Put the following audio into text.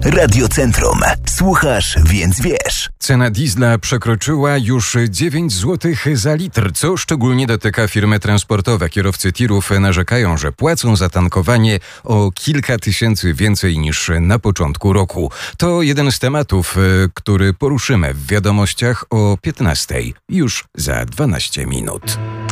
Radio Centrum. Słuchasz, więc wiesz. Cena diesla przekroczyła już 9 zł za litr, co szczególnie dotyka firmy transportowe. Kierowcy tirów narzekają, że płacą za tankowanie o kilka tysięcy więcej niż na początku roku. To jeden z tematów, który poruszymy w wiadomościach o 15:00, już za 12 minut.